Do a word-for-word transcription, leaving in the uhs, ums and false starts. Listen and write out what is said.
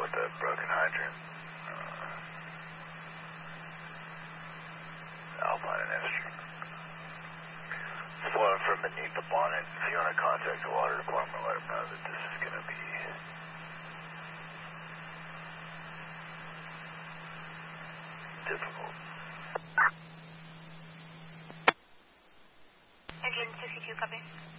with the broken hydrant. Uh, Alpine and F Street. It's flowing from beneath the bonnet. If you want to contact the water department, let them know that this is going to be difficult. Engine sixty-two, copy.